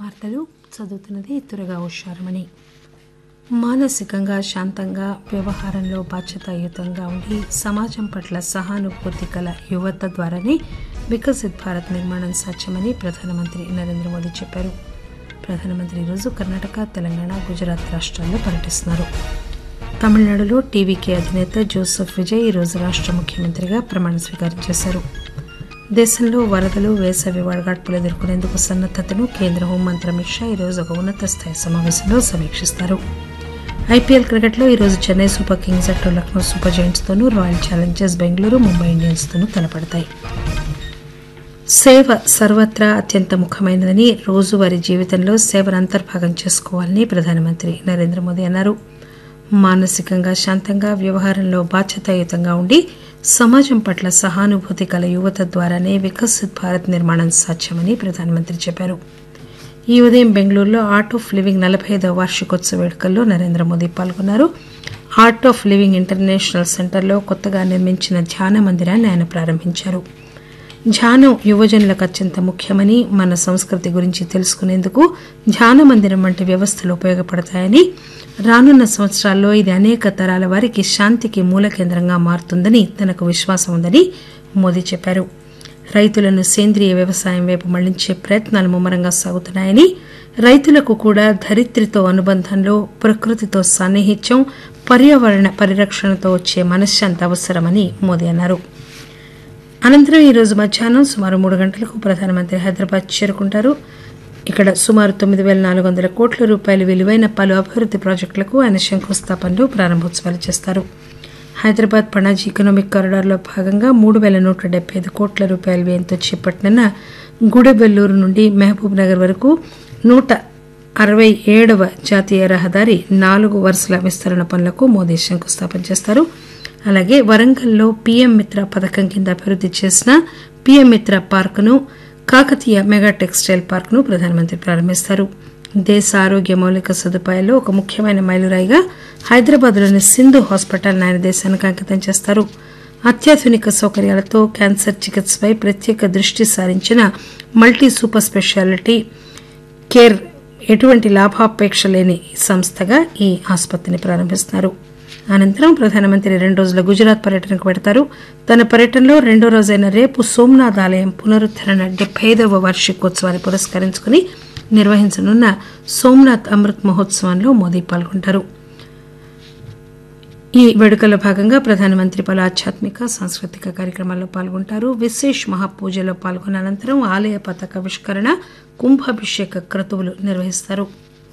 వార్తలు చదువుతున్నది త్వరగా ఉషారమణి. మానసికంగా శాంతంగా, వ్యవహారంలో బాధ్యతాయుతంగా ఉండి సమాజం పట్ల సహానుభూతి గల యువత ద్వారానే వికసిత్ భారత్ నిర్మాణం సాధ్యమని ప్రధానమంత్రి నరేంద్ర మోదీ చెప్పారు. ప్రధానమంత్రి ఈరోజు కర్ణాటక, తెలంగాణ, గుజరాత్ రాష్ట్రాల్లో పర్యటిస్తున్నారు. తమిళనాడులో టీవీకే అధినేత జోసెఫ్ విజయ్ ఈరోజు రాష్ట్ర ముఖ్యమంత్రిగా ప్రమాణ స్వీకారం చేశారు. దేశంలో వరదలు, వేసవి వడగాడ్పులు ఎదుర్కొనేందుకు సన్నద్దతను కేంద్ర హోంమంత్రి అమిత్ షా ఈరోజు ఒక ఉన్నత స్థాయి సమావేశంలో సమీక్షిస్తారు. ఐపీఎల్ క్రికెట్లో ఈరోజు చెన్నై సూపర్ కింగ్స్ జట్టు Lucknow super జెయింట్స్తోనూ, royal Challengers Bengaluru, Mumbai ఇండియన్స్తోనూ తలపడతాయి. సేవ సర్వత్రా అత్యంత ముఖ్యమైనదని, రోజువారీ జీవితంలో సేవను అంతర్భాగం చేసుకోవాలని ప్రధానమంత్రి నరేంద్ర మోదీ అన్నారు. మానసికంగా శాంతంగా, వ్యవహారంలో బాధ్యతాయుతంగా ఉండి సమాజం పట్ల సహానుభూతి గల యువత ద్వారానే వికసిత్ భారత్ నిర్మాణం సాధ్యమని ప్రధానమంత్రి చెప్పారు. ఈ ఉదయం బెంగళూరులో ఆర్ట్ ఆఫ్ లివింగ్ 45వ వార్షికోత్సవ వేడుకల్లో నరేంద్ర మోదీ పాల్గొన్నారు. ఆర్ట్ ఆఫ్ లివింగ్ ఇంటర్నేషనల్ సెంటర్లో కొత్తగా నిర్మించిన ధ్యాన మందిరాన్ని ఆయన ప్రారంభించారు. ధ్యానం యువజనులకు అత్యంత ముఖ్యమని, మన సంస్కృతి గురించి తెలుసుకునేందుకు ధ్యాన మందిరం వంటి వ్యవస్థలు ఉపయోగపడతాయని, రానున్న సంవత్సరాల్లో ఇది అనేక తరాల వారికి శాంతికి మూల కేంద్రంగా మారుతుందని తనకు విశ్వాసం ఉందని మోదీ చెప్పారు. రైతులను సేంద్రియ వ్యవసాయం వైపు మళ్లించే ప్రయత్నాలు ముమ్మరంగా సాగుతున్నాయని, రైతులకు కూడా ధరిత్రితో అనుబంధంలో, ప్రకృతితో సాన్నిహిత్యం, పర్యావరణ పరిరక్షణతో వచ్చే మనశ్శాంతి అవసరమని మోదీ అన్నారు. అనంతరం ఈరోజు మధ్యాహ్నం సుమారు 3 గంటలకు ప్రధానమంత్రి హైదరాబాద్ చేరుకుంటారు. ఇక్కడ సుమారు 9,400 కోట్ల రూపాయల విలువైన పలు అభివృద్ది ప్రాజెక్టులకు ఆయన శంకుస్థాపనలు, ప్రారంభోత్సవాలు చేస్తారు. హైదరాబాద్ పణాజీ ఎకనామిక్ కారిడార్లో భాగంగా 3,175 కోట్ల రూపాయల వ్యయంతో చేపట్టనున్న గుడెబెల్లూరు నుండి మహబూబ్ నగర్ వరకు 167వ జాతీయ రహదారి 4 వరుసల విస్తరణ పనులకు మోదీ శంకుస్థాపన చేస్తారు. అలాగే వరంగల్లో పీఎం మిత్ర పథకం కింద అభివృద్ది చేసిన పీఎం మిత్ర పార్కును, కాకతీయ మెగా టెక్స్టైల్ పార్కును ప్రధానమంత్రి ప్రారంభిస్తారు. దేశ ఆరోగ్య మౌలిక సదుపాయాల్లో ఒక ముఖ్యమైన మైలురాయిగా హైదరాబాద్లోని సింధు హాస్పిటల్ ఆయన దేశానికి అంకితం చేస్తారు. అత్యాధునిక సౌకర్యాలతో క్యాన్సర్ చికిత్సపై ప్రత్యేక దృష్టి సారించిన మల్టీ సూపర్ స్పెషాలిటీ కేర్ ఎటువంటి లాభాపేక్ష లేని సంస్థగా ఈ ఆసుపత్రిని ప్రారంభిస్తున్నారు. అనంతరం ప్రధానమంత్రి 2 రోజుల గుజరాత్ పర్యటనకు పెడతారు. తన పర్యటనలో 2వ రోజైన రేపు సోమనాథ్ ఆలయం పునరుద్దరణ 75వ వార్షికోత్సవాన్ని పురస్కరించుకుని నిర్వహించనున్న సోమనాథ్ అమృత్ మహోత్సవంలో మోదీ పాల్గొంటారు. ఈ వేడుకల్లో భాగంగా ప్రధానమంత్రి పలు ఆధ్యాత్మిక, సాంస్కృతిక కార్యక్రమాల్లో పాల్గొంటారు. విశేష్ మహాపూజలో పాల్గొన్న అనంతరం ఆలయ పతాకావిష్కరణ, కుంభాభిషేక క్రతువులు నిర్వహిస్తారు.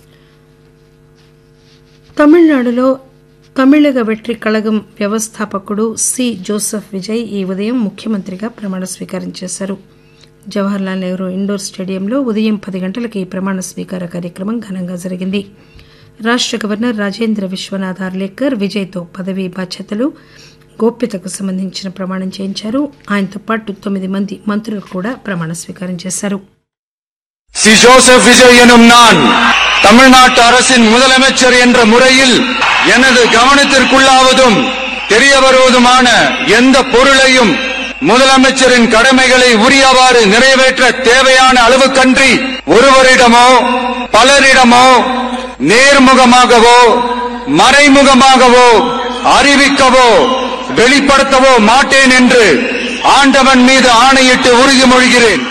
తమిళనాడులో తమిళగ వెట్రి కళగం వ్యవస్థాపకుడు సి జోసెఫ్ విజయ్ ఈ ఉదయం ముఖ్యమంత్రిగా ప్రమాణ స్వీకారం చేశారు. జవహర్లాల్ నెహ్రూ ఇండోర్ స్టేడియంలో ఉదయం 10 గంటలకు ఈ ప్రమాణ స్వీకార కార్యక్రమం ఘనంగా జరిగింది. రాష్ట గవర్నర్ రాజేంద్ర విశ్వనాథ్ ఆర్లేకర్ విజయ్తో పదవీ బాధ్యతలు, గోప్యతకు సంబంధించిన ప్రమాణం చేయించారు. ఆయనతో పాటు 9 మంది మంత్రులు కూడా ప్రమాణ స్వీకారం చేశారు. சி ஜோசப் விஜய் எனும் நான் தமிழ்நாட்டு அரசின் முதலமைச்சர் என்ற முறையில் எனது கவனத்திற்குள்ளாவதும் தெரிய வருவதுமான எந்த பொருளையும் முதலமைச்சரின் கடமைகளை உரியவாறு நிறைவேற்ற தேவையான அளவுக்கன்றி ஒருவரிடமோ பலரிடமோ நேர்முகமாகவோ மறைமுகமாகவோ அறிவிக்கவோ வெளிப்படுத்தவோ மாட்டேன் என்று ஆண்டவன் மீது ஆணையிட்டு உறுதிமொழிகிறேன்.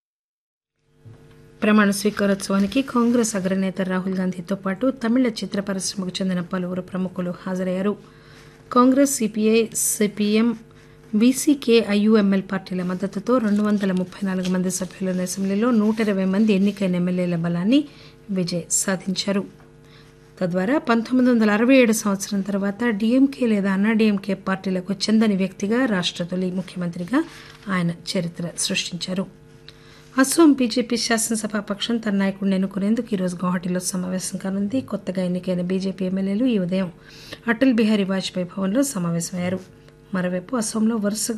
ప్రమాణ స్వీకారోత్సవానికి కాంగ్రెస్ అగ్రనేత రాహుల్ గాంధీతో పాటు తమిళ చిత్ర పరిశ్రమకు చెందిన పలువురు ప్రముఖులు హాజరయ్యారు. Congress, CPI, CPM, VCK, IUML పార్టీల మద్దతుతో 234 మంది సభ్యులున్న అసెంబ్లీలో 120 మంది ఎన్నికైన ఎమ్మెల్యేల బలాన్ని విజయ్ సాధించారు. తద్వారా 1967 సంవత్సరం తర్వాత డీఎంకే లేదా అన్నాడీఎంకే పార్టీలకు చెందని వ్యక్తిగా రాష్ట్ర తొలి ముఖ్యమంత్రిగా ఆయన చరిత్ర సృష్టించారు. అస్సోం బీజేపీ శాసనసభాపక్షం తన నాయకుడిని ఎన్నుకునేందుకు ఈరోజు గౌహటిలో సమావేశం కానుంది. కొత్తగా ఎన్నికైన బీజేపీ ఎమ్మెల్యేలు ఈ ఉదయం అటల్ బిహారీ వాజ్పేయి భవన్లో సమావేశమయ్యారు. మరోవైపు అస్సోంలో వరుసగా